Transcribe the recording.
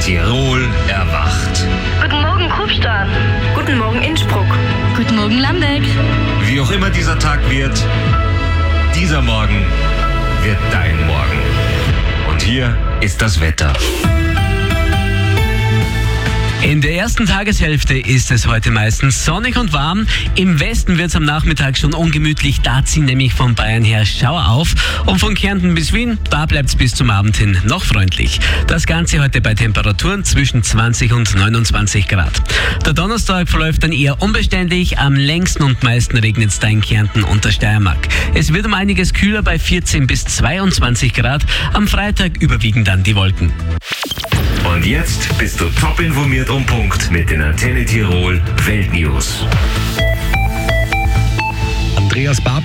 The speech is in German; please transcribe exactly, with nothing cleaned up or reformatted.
Tirol erwacht. Guten Morgen, Kufstein. Guten Morgen, Innsbruck. Guten Morgen, Landeck. Wie auch immer dieser Tag wird, dieser Morgen wird dein Morgen. Und hier ist das Wetter. In der ersten Tageshälfte ist es heute meistens sonnig und warm. Im Westen wird es am Nachmittag schon ungemütlich. Da ziehen nämlich von Bayern her Schauer auf. Und von Kärnten bis Wien, da bleibt es bis zum Abend hin noch freundlich. Das Ganze heute bei Temperaturen zwischen zwanzig und neunundzwanzig Grad. Der Donnerstag verläuft dann eher unbeständig. Am längsten und meisten regnet es da in Kärnten und der Steiermark. Es wird um einiges kühler bei vierzehn bis zweiundzwanzig Grad. Am Freitag überwiegen dann die Wolken. Und jetzt bist du top informiert um Punkt mit den Antenne Tirol Weltnews. Andreas Bab